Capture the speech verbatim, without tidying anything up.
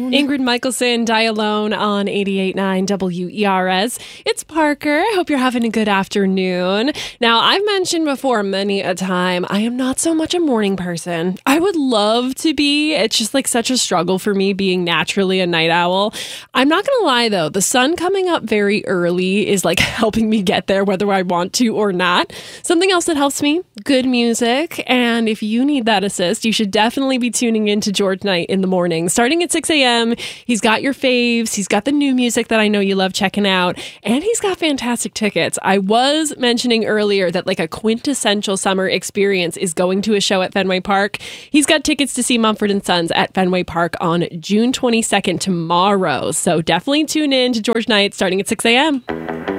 Ingrid Michaelson, Die Alone on eighty-eight point nine W E R S. It's Parker. I hope you're having a good afternoon. Now, I've mentioned before many a time, I am not so much a morning person. I would love to be. It's just like such a struggle for me being naturally a night owl. I'm not going to lie, though. The sun coming up very early is like helping me get there, whether I want to or not. Something else that helps me, good music. And if you need that assist, you should definitely be tuning in to George Knight in the morning. Starting at six a.m., he's got your faves. He's got the new music that I know you love checking out. And he's got fantastic tickets. I was mentioning earlier that like a quintessential summer experience is going to a show at Fenway Park. He's got tickets to see Mumford and Sons at Fenway Park on June twenty-second tomorrow. So definitely tune in to George Knight starting at six a.m.